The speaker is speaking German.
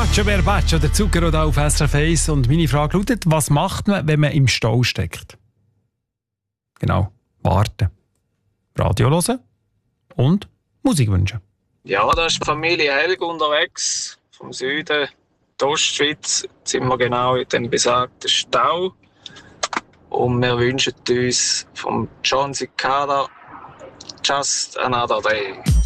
Baccio per Baccio, der Zucchero da auf SRF 1. Und meine Frage lautet, was macht man, wenn man im Stau steckt? Genau, warten. Radio hören und Musik wünschen. Ja, da ist die Familie Helg unterwegs, vom Süden, die Ostschweiz. Jetzt sind wir genau in dem besagten Stau. Und wir wünschen uns vom John Cicada Just Another Day.